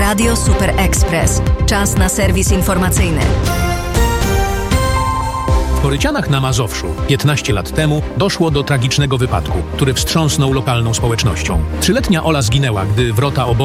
Radio Super Express. Czas na serwis informacyjny. W Borycianach na Mazowszu 15 lat temu doszło do tragicznego wypadku, który wstrząsnął lokalną społecznością. 3-letnia Ola zginęła, gdy wrota obozu